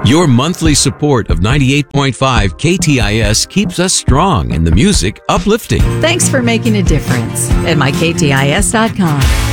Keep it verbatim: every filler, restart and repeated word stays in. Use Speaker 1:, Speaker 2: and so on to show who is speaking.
Speaker 1: Your monthly support of ninety-eight point five K T I S keeps us strong and the music uplifting.
Speaker 2: Thanks for making a difference at my K T I S dot com.